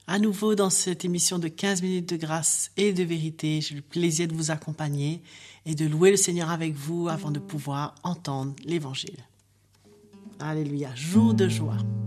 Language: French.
À nouveau dans cette émission de 15 minutes de grâce et de vérité. J'ai le plaisir de vous accompagner et de louer le Seigneur avec vous avant de pouvoir entendre l'Évangile. Alléluia, jour de joie.